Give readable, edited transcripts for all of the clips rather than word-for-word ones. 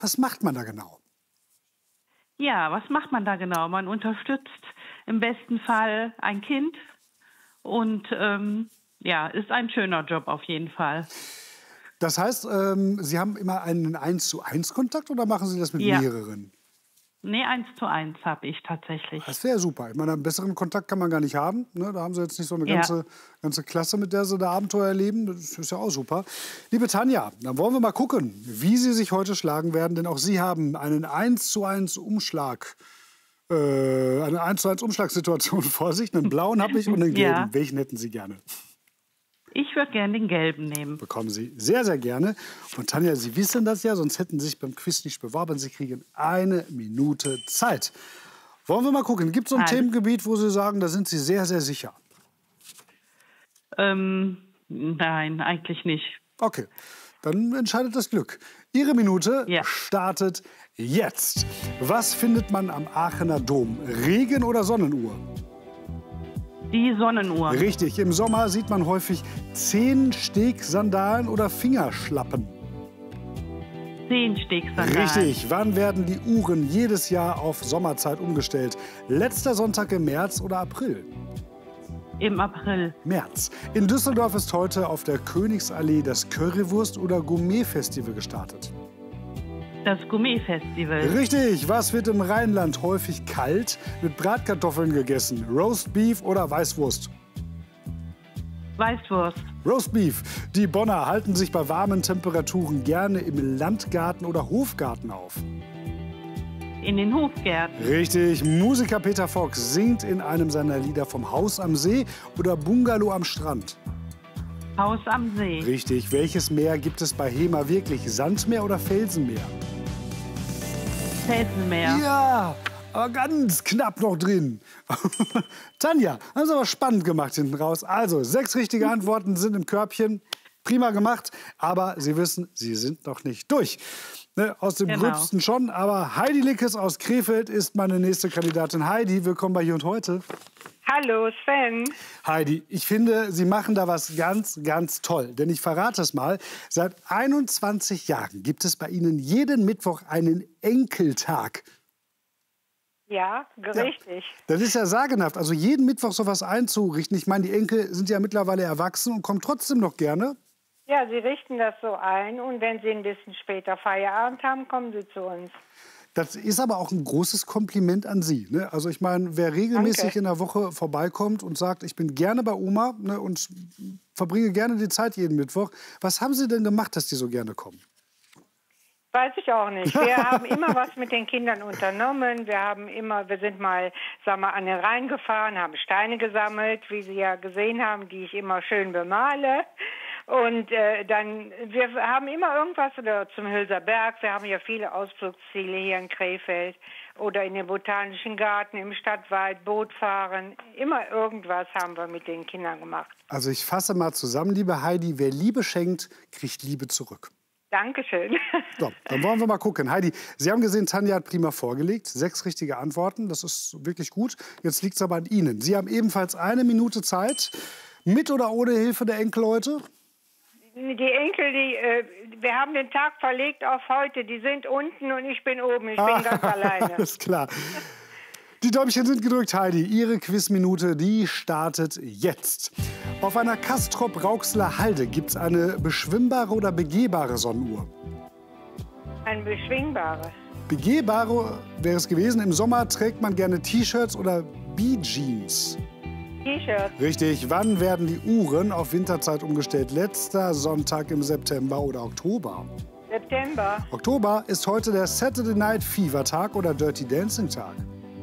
Was macht man da genau? Ja, was macht man da genau? Man unterstützt im besten Fall ein Kind und ja, ist ein schöner Job auf jeden Fall. Das heißt, Sie haben immer einen 1:1 Kontakt oder machen Sie das mit Ja, mehreren? nee, 1:1 habe ich tatsächlich. Das wäre super. Ich meine, einen besseren Kontakt kann man gar nicht haben. Ne? Da haben Sie jetzt nicht so eine Ja, ganze Klasse, mit der Sie da Abenteuer erleben. Das ist ja auch super. Liebe Tanja, dann wollen wir mal gucken, wie Sie sich heute schlagen werden. Denn auch Sie haben einen 1:1 Umschlag, eine 1:1 Umschlagssituation vor sich. Einen blauen habe ich und einen ja. gelben. Welchen hätten Sie gerne? Ich würde gerne den gelben nehmen. Bekommen Sie sehr, sehr gerne. Und Tanja, Sie wissen das ja, sonst hätten Sie sich beim Quiz nicht beworben. Sie kriegen 1 Minute Zeit. Wollen wir mal gucken, gibt es so ein Also, Themengebiet, wo Sie sagen, da sind Sie sehr, sehr sicher? nein, eigentlich nicht. Okay, dann entscheidet das Glück. Ihre Minute Ja, startet jetzt. Was findet man am Aachener Dom? Regen- oder Sonnenuhr? die Sonnenuhr. Richtig, im Sommer sieht man häufig Zehensteg-Sandalen oder Fingerschlappen. Zehenstegsandalen. Richtig, wann werden die Uhren jedes Jahr auf Sommerzeit umgestellt? Letzter Sonntag im März oder April? Im April. März. In Düsseldorf ist heute auf der Königsallee das Currywurst- oder Gourmet-Festival gestartet. Das Gourmet-Festival. Richtig, was wird im Rheinland häufig kalt mit Bratkartoffeln gegessen? Roast Beef oder Weißwurst? Weißwurst. Roast Beef. Die Bonner halten sich bei warmen Temperaturen gerne im Landgarten oder Hofgarten auf. In den Hofgärten. Richtig, Musiker Peter Fox singt in einem seiner Lieder vom Haus am See oder Bungalow am Strand. Haus am See. Richtig, welches Meer gibt es bei Hema wirklich? Sandmeer oder Felsenmeer? Felsenmeer. Ja, aber ganz knapp noch drin. Tanja, haben Sie aber spannend gemacht hinten raus. Also, 6 richtige Antworten sind im Körbchen. Prima gemacht, aber Sie wissen, Sie sind noch nicht durch. Ne, aus dem Genau. Gröbsten schon, aber Heidi Lickes aus Krefeld ist meine nächste Kandidatin. Heidi, willkommen bei Hier und Heute. Hallo Sven. Heidi, ich finde, Sie machen da was ganz, ganz toll. Denn ich verrate es mal, seit 21 Jahren gibt es bei Ihnen jeden Mittwoch einen Enkeltag. Ja, Ja, richtig. das ist ja sagenhaft. Also jeden Mittwoch sowas einzurichten. Ich meine, die Enkel sind ja mittlerweile erwachsen und kommen trotzdem noch gerne. Ja, Sie richten das so ein und wenn Sie ein bisschen später Feierabend haben, kommen Sie zu uns. Das ist aber auch ein großes Kompliment an Sie. Ne? Also ich meine, wer regelmäßig Danke. in der Woche vorbeikommt und sagt, ich bin gerne bei Oma, ne, und verbringe gerne die Zeit jeden Mittwoch. Was haben Sie denn gemacht, dass die so gerne kommen? Weiß ich auch nicht. Wir haben immer was mit den Kindern unternommen. Wir sind mal, sagen wir, an den Rhein gefahren, haben Steine gesammelt, wie Sie ja gesehen haben, die ich immer schön bemale. Und wir haben immer irgendwas, oder zum Hülser Berg, wir haben ja viele Ausflugsziele hier in Krefeld, oder in den Botanischen Garten, im Stadtwald, Boot fahren. Immer irgendwas haben wir mit den Kindern gemacht. Also ich fasse mal zusammen, liebe Heidi, wer Liebe schenkt, kriegt Liebe zurück. Dankeschön. So, dann wollen wir mal gucken. Heidi, Sie haben gesehen, Tanja hat prima vorgelegt. 6 richtige Antworten, das ist wirklich gut. Jetzt liegt es aber an Ihnen. Sie haben ebenfalls 1 Minute Zeit. Mit oder ohne Hilfe der Enkelleute? Die Enkel, wir haben den Tag verlegt auf heute. Die sind unten und ich bin oben. Ich bin ganz alleine. Alles klar. Die Däumchen sind gedrückt, Heidi. Ihre Quizminute, die startet jetzt. Auf einer Castrop-Rauxler Halde gibt es eine beschwimmbare oder begehbare Sonnenuhr. Ein beschwingbare. Begehbare wäre es gewesen. Im Sommer trägt man gerne T-Shirts oder Bee-Jeans. T-Shirt. Richtig. Wann werden die Uhren auf Winterzeit umgestellt? Letzter Sonntag im September oder Oktober? September. Oktober ist heute der Saturday Night Fever Tag oder Dirty Dancing Tag.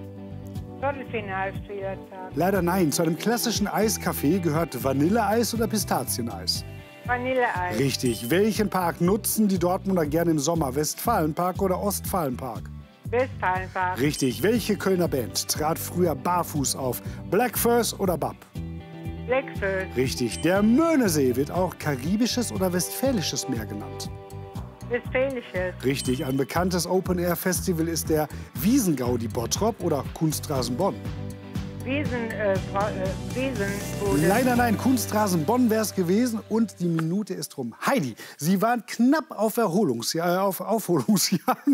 Viertelfinalspieltag. Leider nein. Zu einem klassischen Eiskaffee gehört Vanilleeis oder Pistazieneis. Vanilleeis. Richtig. Welchen Park nutzen die Dortmunder gerne im Sommer? Westfalenpark oder Ostfalenpark? Westfalenpark. Richtig. Welche Kölner Band trat früher barfuß auf? Black First oder Bab? Blackford. Richtig. Der Möhnesee wird auch karibisches oder westfälisches Meer genannt. Westfälisches. Richtig. Ein bekanntes Open-Air-Festival ist der Wiesengaudi Bottrop oder Kunstrasen Bonn. Wiesenbude. Leider nein, Kunstrasen Bonn wäre es gewesen und die Minute ist rum. Heidi, Sie waren knapp auf Aufholungsjagd.